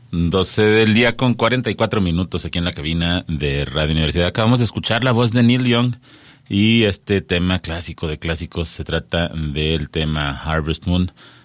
12 del día con 44 minutos aquí en la cabina de Radio Universidad. Acabamos de escuchar la voz de Neil Young y este tema clásico de clásicos. Se trata del tema Harvest Moon